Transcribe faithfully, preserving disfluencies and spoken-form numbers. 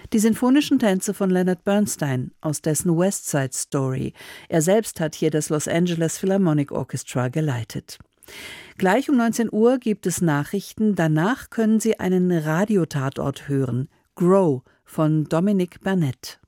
Die sinfonischen Tänze von Leonard Bernstein aus dessen West Side Story. Er selbst hat hier das Los Angeles Philharmonic Orchestra geleitet. Gleich um neunzehn Uhr gibt es Nachrichten. Danach können Sie einen Radiotatort hören. Grow von Dominic Burnett.